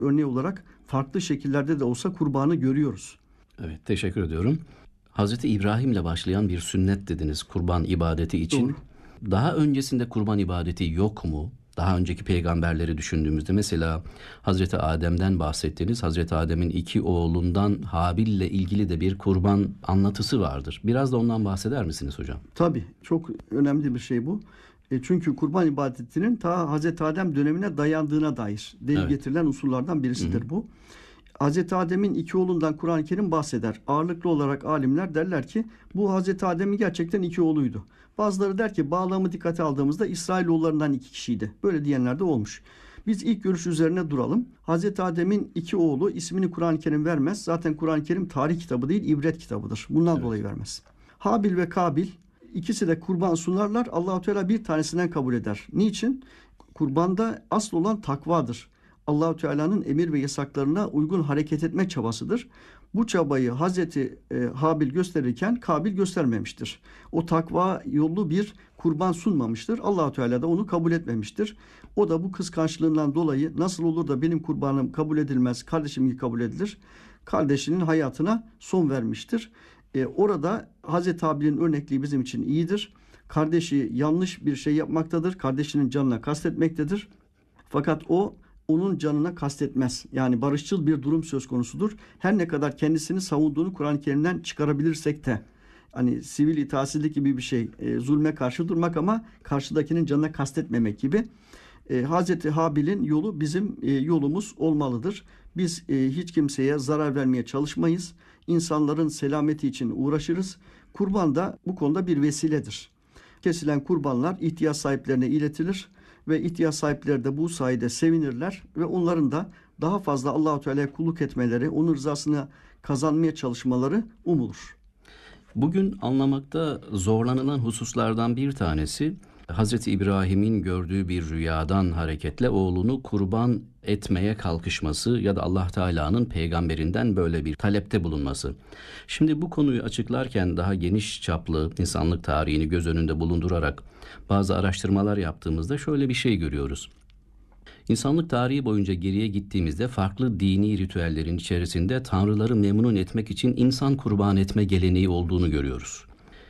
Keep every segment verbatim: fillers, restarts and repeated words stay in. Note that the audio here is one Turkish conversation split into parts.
örneği olarak farklı şekillerde de olsa kurbanı görüyoruz. Evet, teşekkür ediyorum. Hazreti İbrahim'le başlayan bir sünnet dediniz kurban ibadeti için. Doğru. Daha öncesinde kurban ibadeti yok mu? Daha önceki peygamberleri düşündüğümüzde mesela Hazreti Adem'den bahsettiniz. Hazreti Adem'in iki oğlundan Habil'le ilgili de bir kurban anlatısı vardır. Biraz da ondan bahseder misiniz hocam? Tabii çok önemli bir şey bu. E, çünkü kurban ibadetinin ta Hazreti Adem dönemine dayandığına dair delil Evet. getirilen unsurlardan birisidir Hı hı. bu. Hazreti Adem'in iki oğlundan Kur'an-ı Kerim bahseder. Ağırlıklı olarak alimler derler ki bu Hazreti Adem'in gerçekten iki oğluydu. Bazıları der ki bağlamı dikkate aldığımızda İsrailoğullarından iki kişiydi. Böyle diyenler de olmuş. Biz ilk görüş üzerine duralım. Hazreti Adem'in iki oğlu ismini Kur'an-ı Kerim vermez. Zaten Kur'an-ı Kerim tarih kitabı değil, ibret kitabıdır. Bundan Evet. dolayı vermez. Habil ve Kabil ikisi de kurban sunarlar. Allah-u Teala bir tanesinden kabul eder. Niçin? Kurbanda asıl olan takvadır. Allah-u Teala'nın emir ve yasaklarına uygun hareket etme çabasıdır. Bu çabayı Hazreti e, Habil gösterirken Kabil göstermemiştir. O takva yollu bir kurban sunmamıştır. Allah-u Teala da onu kabul etmemiştir. O da bu kıskançlığından dolayı nasıl olur da benim kurbanım kabul edilmez, kardeşiminki kabul edilir? Kardeşinin hayatına son vermiştir. E, orada Hazreti Habil'in örnekliği bizim için iyidir. Kardeşi yanlış bir şey yapmaktadır. Kardeşinin canına kastetmektedir. Fakat o onun canına kastetmez. Yani barışçıl bir durum söz konusudur. Her ne kadar kendisini savunduğunu Kur'an-ı Kerim'den çıkarabilirsek de hani sivil itaatsizlik gibi bir şey, e, zulme karşı durmak ama karşıdakinin canına kastetmemek gibi. E, Hazreti Habil'in yolu bizim e, yolumuz olmalıdır. Biz e, hiç kimseye zarar vermeye çalışmayız. İnsanların selameti için uğraşırız. Kurban da bu konuda bir vesiledir. Kesilen kurbanlar ihtiyaç sahiplerine iletilir ve ihtiyaç sahipleri de bu sayede sevinirler ve onların da daha fazla Allah-u Teala'ya kulluk etmeleri, onun rızasını kazanmaya çalışmaları umulur. Bugün anlamakta zorlanılan hususlardan bir tanesi Hazreti İbrahim'in gördüğü bir rüyadan hareketle oğlunu kurban etmeye kalkışması ya da Allah Teala'nın peygamberinden böyle bir talepte bulunması. Şimdi bu konuyu açıklarken daha geniş çaplı insanlık tarihini göz önünde bulundurarak bazı araştırmalar yaptığımızda şöyle bir şey görüyoruz. İnsanlık tarihi boyunca geriye gittiğimizde farklı dini ritüellerin içerisinde tanrıları memnun etmek için insan kurban etme geleneği olduğunu görüyoruz.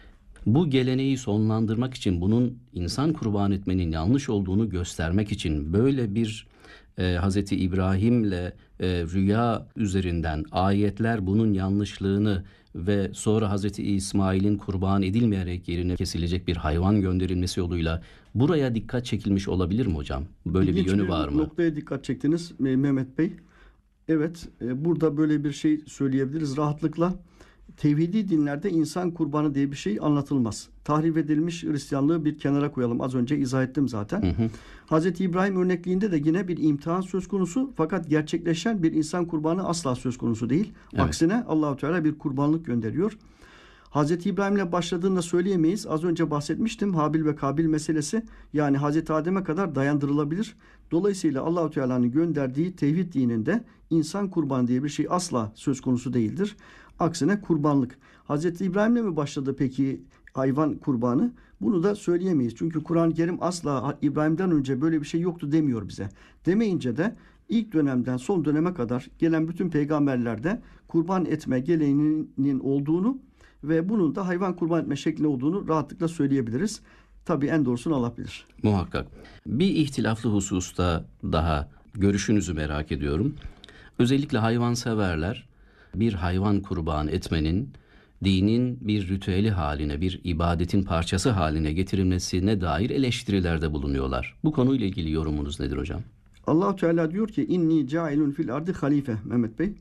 Bu geleneği sonlandırmak için bunun insan kurban etmenin yanlış olduğunu göstermek için böyle bir e, Hazreti İbrahim'le e, rüya üzerinden ayetler bunun yanlışlığını ve sonra Hazreti İsmail'in kurban edilmeyerek yerine kesilecek bir hayvan gönderilmesi yoluyla buraya dikkat çekilmiş olabilir mi hocam? Böyle İlginç bir yönü var mı? noktaya dikkat çektiniz Mehmet Bey. Evet, e, burada böyle bir şey söyleyebiliriz rahatlıkla. Tevhidi dinlerde insan kurbanı diye bir şey anlatılmaz. Tahrif edilmiş Hristiyanlığı bir kenara koyalım. Az önce izah ettim zaten. Hı hı. Hazreti İbrahim örnekliğinde de yine bir imtihan söz konusu. Fakat gerçekleşen bir insan kurbanı asla söz konusu değil. Evet. Aksine Allah-u Teala bir kurbanlık gönderiyor. Hazreti İbrahim'le başladığında söyleyemeyiz. Az önce bahsetmiştim. Habil ve Kabil meselesi yani Hazreti Adem'e kadar dayandırılabilir. Dolayısıyla Allah-u Teala'nın gönderdiği tevhid dininde insan kurban diye bir şey asla söz konusu değildir. Aksine kurbanlık. Hazreti İbrahim'le mi başladı peki hayvan kurbanı? Bunu da söyleyemeyiz. Çünkü Kur'an-ı Kerim asla İbrahim'den önce böyle bir şey yoktu demiyor bize. Demeyince de ilk dönemden son döneme kadar gelen bütün peygamberlerde kurban etme geleneğinin olduğunu ve bunun da hayvan kurban etme şekli olduğunu rahatlıkla söyleyebiliriz. Tabii en doğrusunu Allah bilir. Muhakkak. Bir ihtilaflı hususta daha görüşünüzü merak ediyorum. Özellikle hayvanseverler bir hayvan kurban etmenin dinin bir ritüeli haline, bir ibadetin parçası haline getirilmesine dair eleştirilerde bulunuyorlar. Bu konuyla ilgili yorumunuz nedir hocam? Allah Teala diyor ki inni cailun fil ardı halife Mehmet Bey.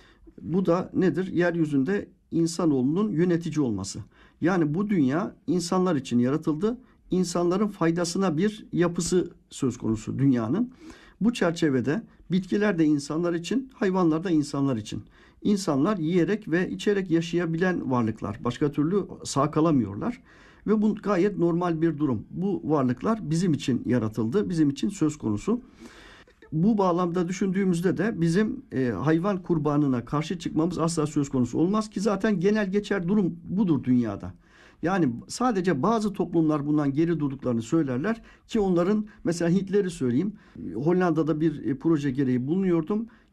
Bu da nedir? Yeryüzünde insanoğlunun yönetici olması. Yani bu dünya insanlar için yaratıldı. İnsanların faydasına bir yapısı söz konusu dünyanın. Bu çerçevede bitkiler de insanlar için, hayvanlar da insanlar için. İnsanlar yiyerek ve içerek yaşayabilen varlıklar. Başka türlü sağ kalamıyorlar. Ve bu gayet normal bir durum. Bu varlıklar bizim için yaratıldı, bizim için söz konusu. Bu bağlamda düşündüğümüzde de bizim e, hayvan kurbanına karşı çıkmamız asla söz konusu olmaz ki zaten genel geçer durum budur dünyada. Yani sadece bazı toplumlar bundan geri durduklarını söylerler ki onların mesela Hitler'i söyleyeyim. Hollanda'da bir e, proje gereği bulunuyordum.